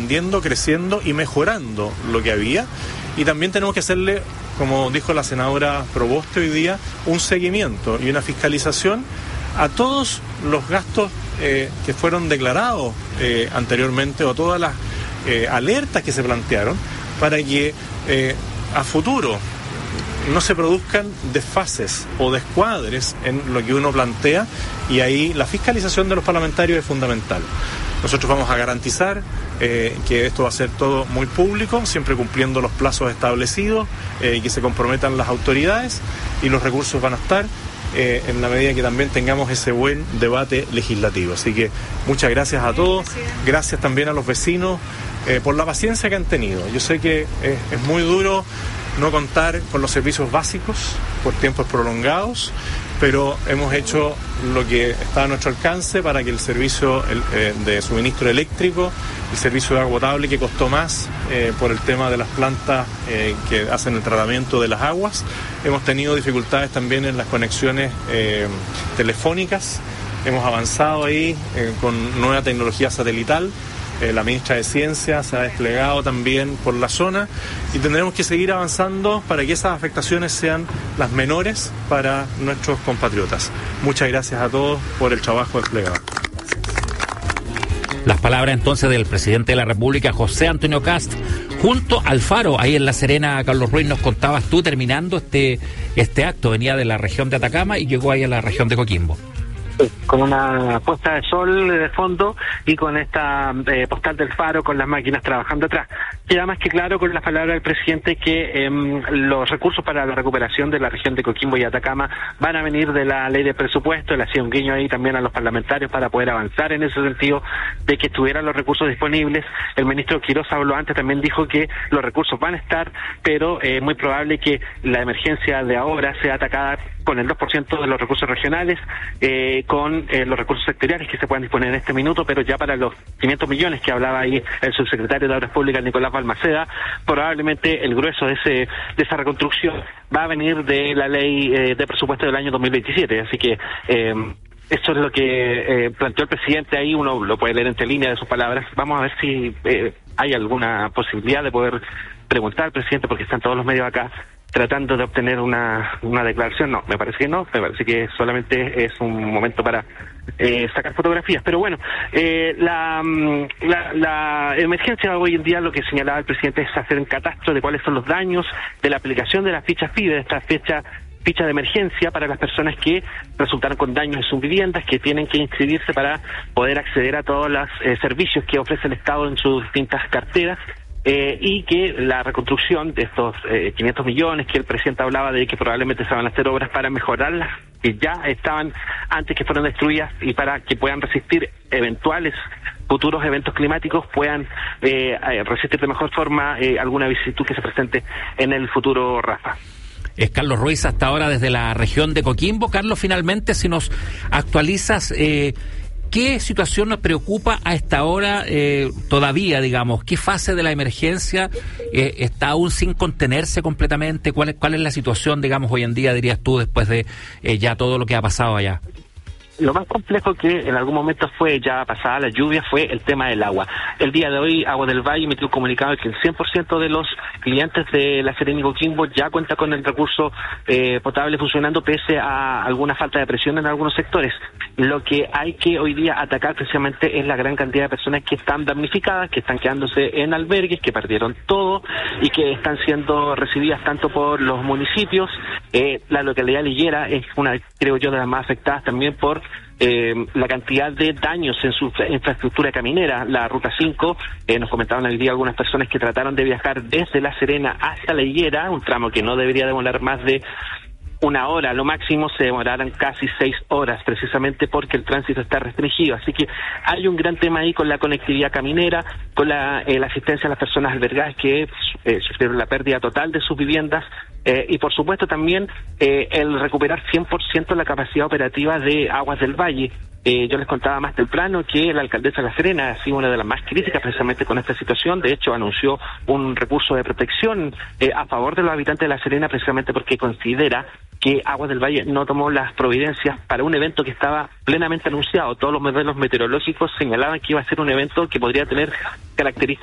aprendiendo, creciendo y mejorando lo que había. Y también tenemos que hacerle, como dijo la senadora Proboste hoy día, un seguimiento y una fiscalización a todos los gastos que fueron declarados anteriormente, o todas las alertas que se plantearon, para que a futuro no se produzcan desfases o descuadres en lo que uno plantea, y ahí la fiscalización de los parlamentarios es fundamental. Nosotros vamos a garantizar que esto va a ser todo muy público, siempre cumpliendo los plazos establecidos, y que se comprometan las autoridades, y los recursos van a estar en la medida que también tengamos ese buen debate legislativo. Así que muchas gracias a todos, gracias también a los vecinos por la paciencia que han tenido. Yo sé que es muy duro no contar con los servicios básicos por tiempos prolongados, pero hemos hecho lo que está a nuestro alcance para que el servicio de suministro eléctrico, el servicio de agua potable, que costó más por el tema de las plantas que hacen el tratamiento de las aguas. Hemos tenido dificultades también en las conexiones telefónicas. Hemos avanzado ahí con nueva tecnología satelital. La ministra de Ciencia se ha desplegado también por la zona, y tendremos que seguir avanzando para que esas afectaciones sean las menores para nuestros compatriotas. Muchas gracias a todos por el trabajo desplegado. Las palabras entonces del presidente de la República, José Antonio Kast, junto al Faro, ahí en La Serena. Carlos Ruiz, nos contabas tú, terminando este acto, venía de la región de Atacama y llegó ahí a la región de Coquimbo. Con una puesta de sol de fondo y con esta postal del Faro con las máquinas trabajando atrás. Queda más que claro con las palabras del presidente que los recursos para la recuperación de la región de Coquimbo y Atacama van a venir de la ley de presupuesto. Le hacía un guiño ahí también a los parlamentarios para poder avanzar en ese sentido de que estuvieran los recursos disponibles. El ministro Quiroz habló antes, también dijo que los recursos van a estar, pero es muy probable que la emergencia de ahora sea atacada con el 2% de los recursos regionales, con los recursos sectoriales que se puedan disponer en este minuto, pero ya para los 500 millones que hablaba ahí el subsecretario de Obras Públicas, Nicolás Balmaceda, probablemente el grueso de esa reconstrucción va a venir de la ley de presupuesto del año 2027, así que eso es lo que planteó el presidente ahí. Uno lo puede leer entre líneas de sus palabras. Vamos a ver si hay alguna posibilidad de poder preguntar al presidente, porque están todos los medios acá tratando de obtener una declaración. No, me parece que no, me parece que solamente es un momento para sacar fotografías. Pero bueno, la emergencia hoy en día, lo que señalaba el presidente, es hacer un catastro de cuáles son los daños de la aplicación de la ficha FIDE, de esta ficha de emergencia para las personas que resultaron con daños en sus viviendas, que tienen que inscribirse para poder acceder a todos los servicios que ofrece el Estado en sus distintas carteras. Y que la reconstrucción de estos 500 millones que el presidente hablaba de que probablemente se van a hacer obras para mejorarlas, que ya estaban antes que fueran destruidas, y para que puedan resistir eventuales futuros eventos climáticos, puedan resistir de mejor forma alguna vicisitud que se presente en el futuro, Rafa. Es Carlos Ruiz hasta ahora desde la región de Coquimbo. Carlos, finalmente, si nos actualizas, ¿qué situación nos preocupa a esta hora todavía, digamos? ¿Qué fase de la emergencia está aún sin contenerse completamente? ¿Cuál es la situación, digamos, hoy en día, dirías tú, después de ya todo lo que ha pasado allá? Lo más complejo que en algún momento fue, ya pasada la lluvia, fue el tema del agua. El día de hoy, Agua del Valle emitió un comunicado de que el 100% de los clientes de La Serena y Coquimbo ya cuenta con el recurso potable funcionando, pese a alguna falta de presión en algunos sectores. Lo que hay que hoy día atacar precisamente es la gran cantidad de personas que están damnificadas, que están quedándose en albergues, que perdieron todo y que están siendo recibidas tanto por los municipios. La localidad de Liguera es una, creo yo, de las más afectadas también por la cantidad de daños en su infraestructura caminera. La Ruta 5, nos comentaban hoy día algunas personas que trataron de viajar desde La Serena hasta La Higuera, un tramo que no debería demorar más de una hora, lo máximo se demoraran casi 6 horas, precisamente porque el tránsito está restringido. Así que hay un gran tema ahí con la conectividad caminera, con la asistencia a las personas albergadas que sufrieron la pérdida total de sus viviendas, y por supuesto también el recuperar 100% la capacidad operativa de Aguas del Valle. Yo les contaba más temprano que la alcaldesa de La Serena ha sido una de las más críticas precisamente con esta situación. De hecho, anunció un recurso de protección a favor de los habitantes de La Serena, precisamente porque considera que Aguas del Valle no tomó las providencias para un evento que estaba plenamente anunciado. Todos los modelos meteorológicos señalaban que iba a ser un evento que podría tener características